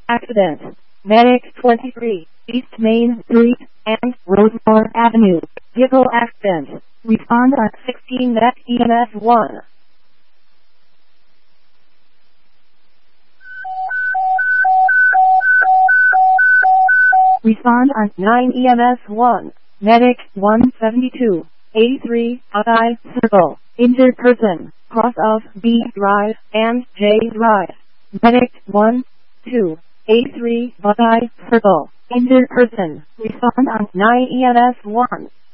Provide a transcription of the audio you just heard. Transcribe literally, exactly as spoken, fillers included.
Accident. Medic twenty-three, East Main Street, and Rosemont Avenue. Vehicle accident. Respond at sixteen net E M S one. Respond on nine E M S one. Medic one seventy-two, eighty-three, Buckeye Circle. Injured person, cross of B Drive and J Drive. Medic one two, eighty-three, Buckeye Circle. Injured person, respond on nine E M S one.